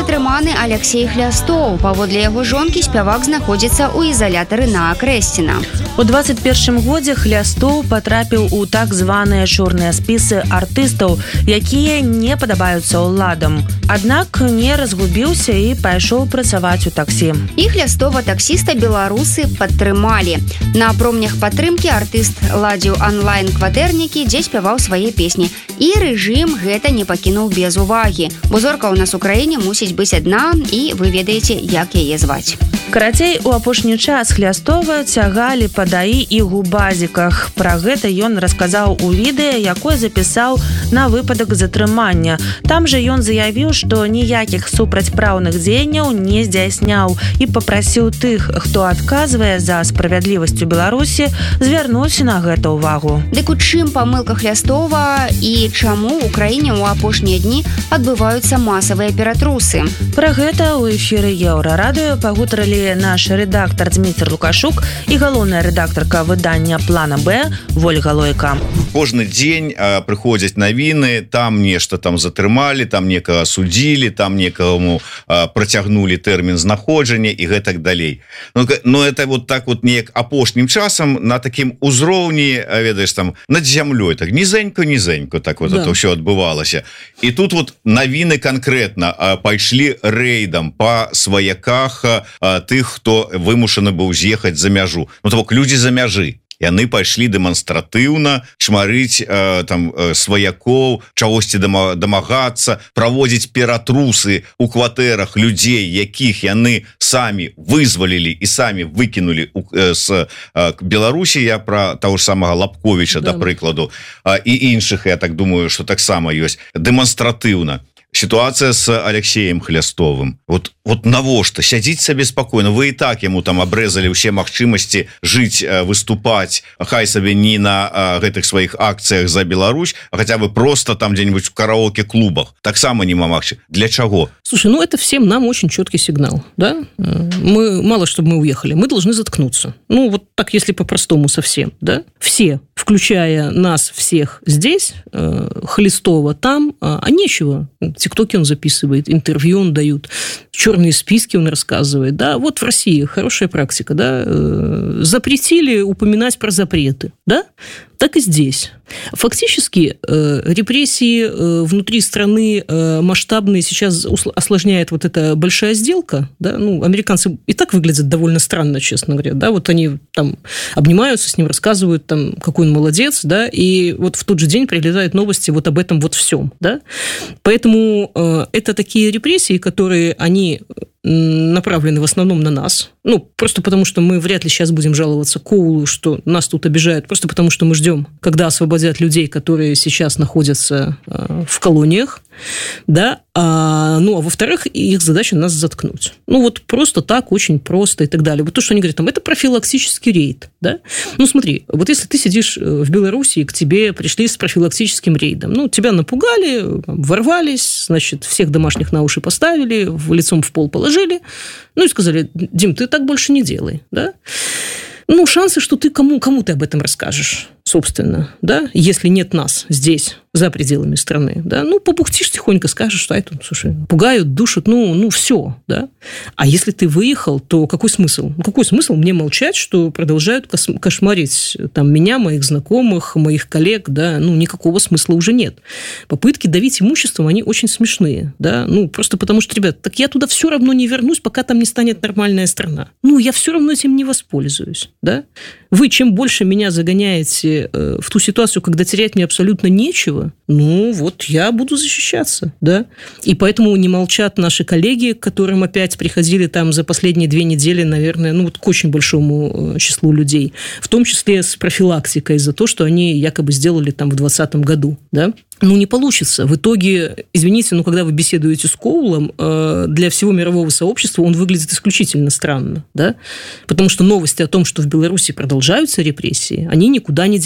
затрыманы Алексей Хлястоў. Паводле яго жонкі спявак знаходзіцца ў ізалятары на Акрэсціна. У 21 годзе Хлястоў патрапіў у так званыя чорныя спісы артыстаў, якія не падабаюцца ўладам. Аднак не разгубіўся і пайшоў працаваць у таксі. І Хлястова таксіста беларусы падтрымалі. На промнях падтрымкі артыст ладзіў онлайн-кватэрнікі, дзе спяваў свае песні. І рэжым гэта не пакінуў без увагі. Бо зорка ў нас у краіне мусіць быць адна, і вы ведаеце, як яе зваць. Карацей, у апошні час Хлястова цягалі па ДАІ і губазіках. Пра гэта ён расказаў у відэа, якое запісаў на выпадак затрымання. Там жа ён заявіў, што ніякіх супрацьпраўных дзеянняў не здзяйсняў і папрасіў тых, хто адказвае за справядлівасць у Беларусі, звярнуць на гэта ўвагу. Дык у чым памылка Хлястова і чаму ў краіне ў апошнія дні адбываюцца масавыя ператрусы? Пра гэта ў эфіры Еўрарадыё пагутарылі наш рэдактар Дмітрий Лукашук і галоўная рэдактарка выдання «Плана Б» Вольга Лойка. Кожны дзень прыходзяць навіны, там нешта там затрымалі, там некага судзілі, там некаму працягнулі тэрмін знаходжання і гэтак далей. Но это вот так вот неяк апошнім часам на такім узроўні, ведаеш, там над зямлёй, так нізенька так вот это ўсё адбывалася. І тут вот навіны канкрэтна пайшлі рэйдам па сваяках тых, хто вымушаны быў з'ехаць за мяжу. Ну, то бок людзі за мяжы. Яны пайшлі дэманстратыўна чмарыць там сваякоў, чагосьці дамагацца, праводзіць ператрусы ў кватэрах людзей, якіх яны самі вызвалілі і самі выкінулі з Беларусі. Я пра таго ж самага Лапковіча, да прыкладу, і іншых, я так думаю, што таксама ёсць дэманстратыўна. Ситуация с Алексеем Хлястовым. Вот навошта? Сядзіць сабе спокойно. Вы и так ему там обрезали все магчымасти жить, выступать, хай сабе не на гэтых своих акциях за Беларусь, а хотя бы просто там где-нибудь в караоке-клубах. Так само не магчыма. Для чего? Слушай, ну это всем нам очень четкий сигнал, да? Мы, мало чтобы мы уехали, мы должны заткнуться. Ну вот так, если по-простому совсем, да? Все, включая нас всех здесь, Хлестова там, а нечего. ТикТоки он записывает, интервью он дает, черные списки он рассказывает. Да, вот в России хорошая практика, да, запретили упоминать про запреты, да, так и здесь. Фактически репрессии внутри страны масштабные сейчас осложняет вот эта большая сделка, да, ну, американцы и так выглядят довольно странно, честно говоря, да, вот они там обнимаются с ним, рассказывают там, какой он молодец, да, и вот в тот же день прилетают новости вот об этом вот всем, да, поэтому это такие репрессии, которые они направлены в основном на нас. Ну, просто потому, что мы вряд ли сейчас будем жаловаться Коулу, что нас тут обижают, просто потому, что мы ждем, когда освободят людей, которые сейчас находятся в колониях, да, а во-вторых, их задача нас заткнуть. Ну, вот просто так, очень просто и так далее. Вот то, что они говорят, там, это профилактический рейд, да. Ну, смотри, вот если ты сидишь в Беларуси, и к тебе пришли с профилактическим рейдом, ну, тебя напугали, ворвались, значит, всех домашних на уши поставили, лицом в пол положили, ну, и сказали, Дим, ты так больше не делай, да. Ну, шансы, что ты кому ты об этом расскажешь, собственно, да, если нет нас здесь, за пределами страны, да, ну, побухтишь тихонько, скажешь, что это, слушай, пугают, душат, ну, все, да. А если ты выехал, то какой смысл? Какой смысл мне молчать, что продолжают кошмарить там меня, моих знакомых, моих коллег, да, ну, никакого смысла уже нет. Попытки давить имуществом, они очень смешные, да, ну, просто потому что, ребят, так я туда все равно не вернусь, пока там не станет нормальная страна. Ну, я все равно этим не воспользуюсь, да. Вы чем больше меня загоняете в ту ситуацию, когда терять мне абсолютно нечего, ну, вот я буду защищаться, да. И поэтому не молчат наши коллеги, к которым опять приходили там за последние 2 недели, наверное, ну, вот к очень большому числу людей, в том числе с профилактикой за то, что они якобы сделали там в 2020 году, да. Ну, не получится. В итоге, извините, но когда вы беседуете с Коулом, для всего мирового сообщества он выглядит исключительно странно, да? Потому что новости о том, что в Беларуси продолжаются репрессии, они никуда не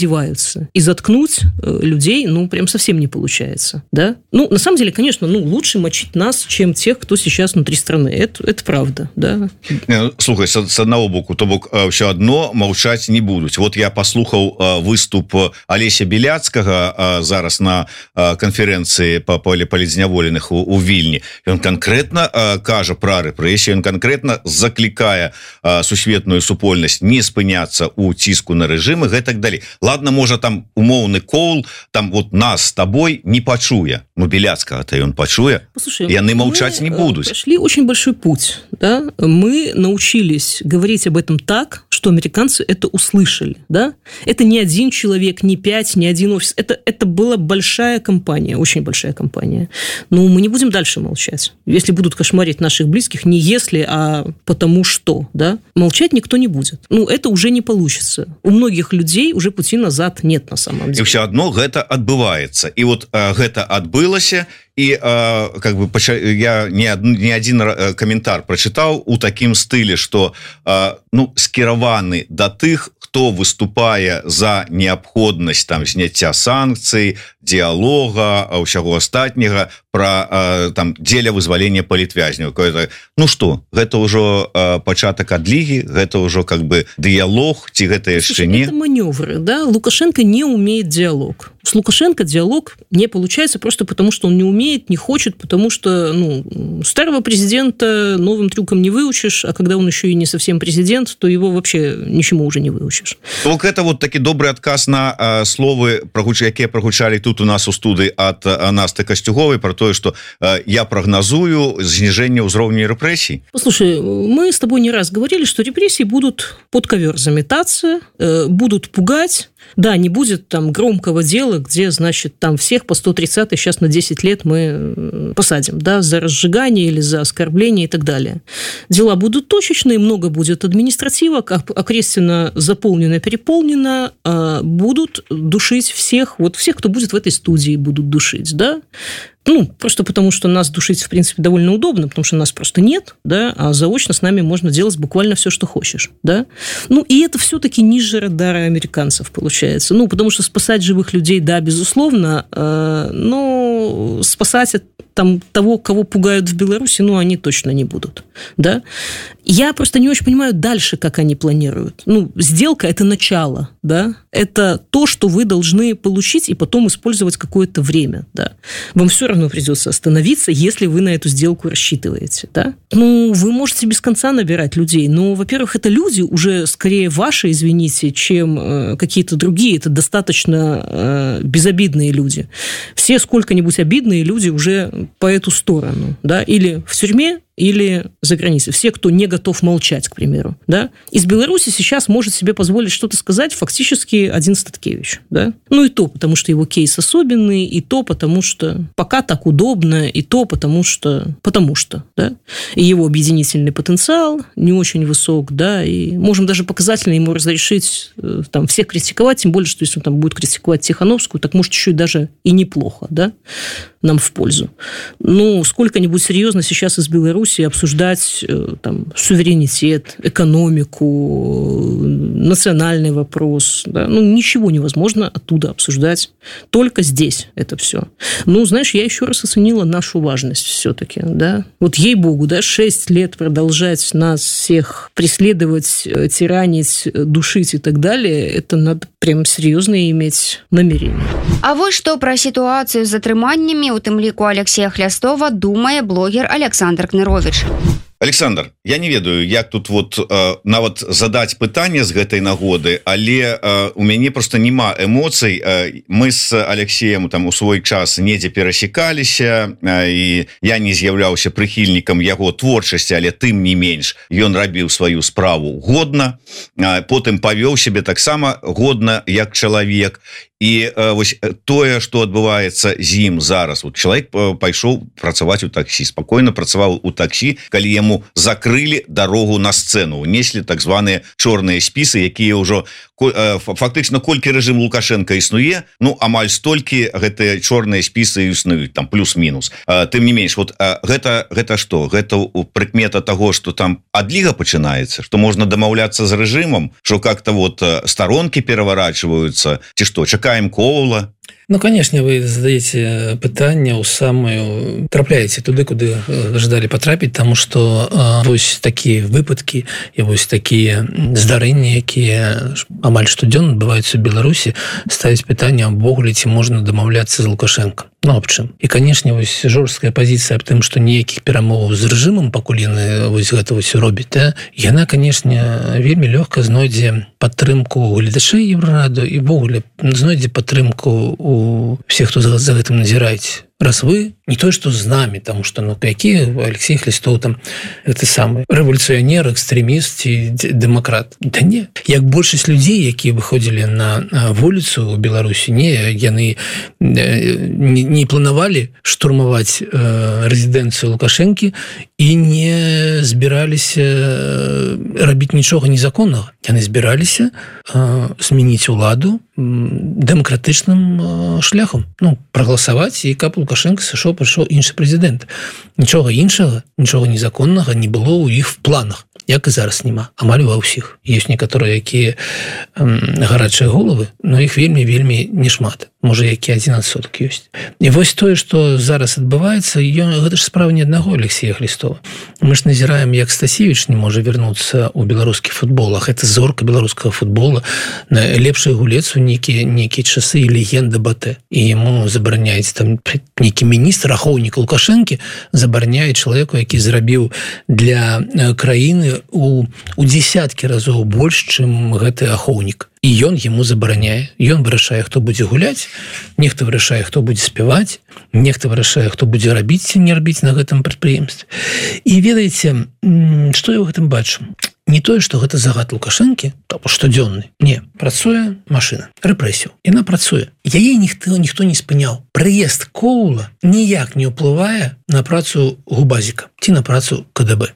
издеваются. И заткнуть людей, ну, прям совсем не получается, да? Ну, на самом деле, конечно, ну, лучше мочить нас, чем тех, кто сейчас внутри страны. Это правда, да? Слухай, с одного боку, то бок все одно молчать не будут. Вот я послухал выступ Олеся Беляцкага зараз на конференции по политзняволеных у Вильни. Он конкретно кажа про репрессии, он конкретно закликая сусветную супольность не спыняться у ціску на режим и так далее. Ладно, может там умоўны кол, там вот нас с тобой не почуя. Ну, Беляцкага-то он почуя. Послушай, и они молчать не будут. Прошли очень большой путь, да? Мы научились говорить об этом так, что американцы это услышали, да? Это не один человек, не 5, не один офис. Это была большая компания, очень большая компания. Но мы не будем дальше молчать. Если будут кошмарить наших близких, не если, а потому что, да? Молчать никто не будет. Ну, это уже не получится. У многих людей уже пути назад нет на самом деле. И все одно это отбывается. И вот это отбылося, и как бы я не один комментар прочитал у таким стыле, что ну, скіраваны да тых, хто выступае за неабходнасць там зняцця санкцый, диалога, ўсяго астатняга про там дзеля вызвалення палітвязняў. Ну что, гэта ўжо пачатак адлігі, гэта ўжо как бы диалог, ці гэта яшчэ не? Это маневры, да? Лукашенко не умеет диалог. С Лукашенко диалог не получается просто потому, что он не умеет, не хочет, потому что, ну, старого президента новым трюком не выучишь, а когда он еще и не совсем президент, то его вообще ничему уже не выучишь. Только это вот таки добрый отказ на словы, якія прагучалі тут у нас у студыі ад Насты Костюговой про то, что я прогнозую снижение уровня репрессий. Послушай, мы с тобой не раз говорили, что репрессии будут под ковер заметаться, будут пугать. Да, не будет там громкого дела, где, значит, там всех по 130-й сейчас на 10 лет мы посадим, да, за разжигание или за оскорбление и так далее. Дела будут точечные, много будет административок, окрестенно заполнено, переполнено, будут душить всех, вот всех, кто будет в этой студии, будут душить, да. Ну, просто потому, что нас душить, в принципе, довольно удобно, потому что нас просто нет, да, а заочно с нами можно делать буквально все, что хочешь, да. Ну, и это все-таки ниже радара американцев получается. Ну, потому что спасать живых людей, да, безусловно, но спасать там того, кого пугают в Беларуси, ну, они точно не будут, да. Я просто не очень понимаю дальше, как они планируют. Ну, сделка – это начало, да, это то, что вы должны получить и потом использовать какое-то время, да. Вам все равно придется остановиться, если вы на эту сделку рассчитываете, да. Ну, вы можете без конца набирать людей, но, во-первых, это люди уже скорее ваши, извините, чем какие-то другие, это достаточно безобидные люди. Все сколько-нибудь обидные люди уже по эту сторону, да, или в тюрьме, или за границей. Все, кто не готов молчать, к примеру. Да? Из Беларуси сейчас может себе позволить что-то сказать фактически один Статкевич. Да? Ну и то, потому что его кейс особенный, и то, потому что пока так удобно, и то, потому что да? И его объединительный потенциал не очень высок, да, и можем даже показательно ему разрешить там, всех критиковать, тем более, что если он там будет критиковать Тихановскую, так может еще и даже и неплохо, да, нам в пользу. Ну, сколько-нибудь серьезно сейчас из Беларуси обсуждать там, суверенитет, экономику, национальный вопрос. Да? Ну, ничего невозможно оттуда обсуждать. Только здесь это все. Ну, знаешь, я еще раз оценила нашу важность все-таки. Да? Вот ей-богу, да, 6 лет продолжать нас всех преследовать, тиранить, душить и так далее, это надо прям серьезно иметь намерение. А вот что про ситуацию с затрыманнями, у тым ліку Алексея Хлястова, думае блогер Александр Кнырович. Александр, я не ведаю, як тут вот нават задаць пытанне з гэтай нагоды, але у мяне просто няма эмоцый. Мы с Алексеем там у свой час недзе перасекаліся, і я не з'яўляўся прыхільнікам яго творчасці, але тым не менш ён рабіў сваю справу годна, потым павёў сябе таксама годна як чалавек. І вось тое, што адбываецца з ім зараз. Вот чалавек пайшоў працаваць у таксі, спакойна працаваў у таксі, калі яму Таму закрылі дарогу на сцэну, унеслі так званыя чорныя спісы, якія ўжо фактычна колькі рэжым Лукашенко існуе, ну амаль столькі гэтыя чорныя спісы існуюць, там плюс-мінус. Тым не менш, вот гэта што? Гэта прыкмета таго, што там адліга пачынаецца, што можна дамаўляцца з рэжымам, што как-то вот сторонкі пераварачваюцца, ці што, чакаем Коўла? Ну, конечно, вы задаете пытанне ў самую, трапляеце туды, куды ждали потрапіць, тому что вось такія выпадкі і вось такія здарэнні, якія амаль штодзённа адбываюцца ў Беларусі, ставіць пытанне увогуле, ці можна дамаўляцца з Лукашенко. Ну, аб чым? І, конечно, вось жорсткая пазіцыя аб тым, што ніякіх перамоваў з рэжымам, пакуль яны вось гэта вось робяць, да? Яна, конечно, вельмі лёгка знойдзе падтрымку гледачэй Еўрараду і ввогуле знойдзе падтрымку у всех, хто за гэтым назіраюць. Раз вы не то, что с нами, потому что, ну, какие Алексей Хлестов там, это самый революционер, экстремист и демократ. Да не. Як большасць людей, якія выходили на вуліцу ў Беларусі, яны не планавалі штурмаваць резиденцию Лукашенко и не збіраліся рабіць нічога незаконнага. Яны збіраліся змяніць уладу дэмакратычным шляхам. Ну, прагаласаваць, і каб Лукашенко прыйшоў іншы прэзідэнт. Нічога іншага, нічога незаконнага не было ў іх в планах. Як і зараз няма. Амаль ва ўсіх. Ёсць некаторыя, якія гарачыя головы, но іх вельмі нешмат. Можа, які 1% ёсць. І вось тое, што зараз адбываецца, гэта ж справа не аднаго Алексея Хлестова. Мы ж назіраем, як Стасевіч не можа вярнуцца ў беларускі футбол, а гэта зорка беларускага футбола, лепшы гулец у нейкія часы і легенда БТ. І яму забараняецца там нейкі міністр, ахоўнік Лукашенкі забараняе чалавеку, які зрабіў для краіны у десяткі разоў больш, чым гэты ахоўнік. І ён яму забараняе. Ён вырашае, хто будзе гуляць, нехта вырашае, хто будзе спяваць, нехта вырашае, хто будзе рабіць ці не рабіць на гэтым прадпрыемстве. І ведаеце, што я ў гэтым бачу? Не тое, што гэта загад Лукашэнкі, штодзённы. Не, працуе машына, рэпрэсію. Яна працуе. Яе ніхто не спыняў. Прыезд Коўла ніяк не ўплывае на працу Губазіка ці на працу КДБ.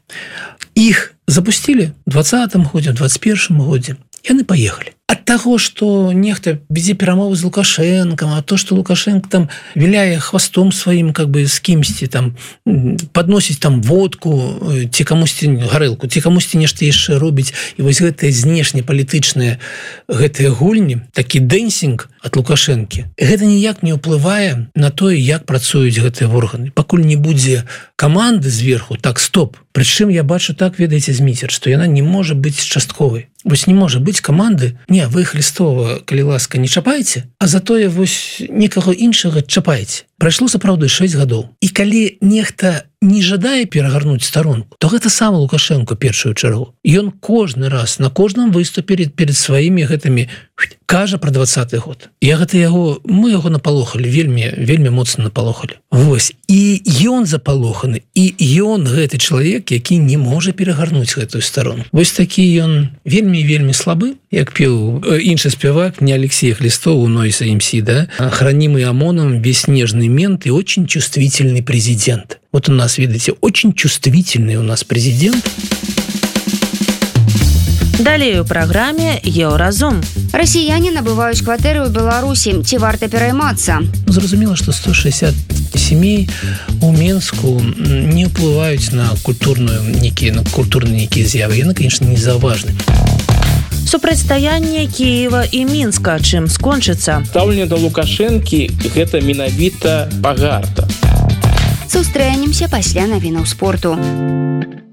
Іх запусцілі ў 2020 годзе, ў 2021 годзе. Яны паехалі. Ад таго, што нехта вядзе перамовы з Лукашэнкам, а то, што Лукашенко там віляе хвастом сваім, как бы, з кімсьці там падносіць там водку, ці камусьці гарэлку, ці камусьці нешта яшчэ робіць. І вось гэтыя знешнепалітычныя гэтыя гульні, такі дэнсінг ад Лукашэнкі, гэта ніяк не ўплывае на тое, як працуюць гэтыя органы. Пакуль не будзе каманды зверху, так, стоп. Прычым я бачу так, ведаеце, Зміцер, што яна не можа быць частковай. Вось не можа быць каманды, не, вы Хлестова, калі ласка, не чапаеце, а затое вось некага іншага чапаеце. Прайшло сапраўды 6 гадоў. І калі нехта не жадае перагарнуць старонку, то гэта сам Лукашенко першую чаргу. Ён кожны раз на кожным выступе перед сваімі гэтымі кажа пра 20-й год. Мы яго напалохалі, вельмі моцна напалохалі. Вось. І ён запалоханы, і ён гэты чалавек, які не можа перагарнуць гэтую старонку. Вось такі ён вельмі слабы, як пеў іншы спявак, не Алексей Хлестов у Noise MC, да? Хранимый ОМОНом весь нежный мент и очень чувствительный президент. Вот у нас, видите, очень чувствительный у нас президент. Далей у праграме Еўразум. Расіяне набываюць кватэры ў Беларусі. Ці варта пераймацца? Зразумела, што 160 семей у Менску не ўплываюць на культурныя нейкія з'явы. Яны, конечно, не заўважны. Супрацьстаянне Кіева і Мінска чым скончыцца? Стаўленне да Лукашэнкі гэта менавіта пагарда. Сустрэнемся пасля навінаў спорту.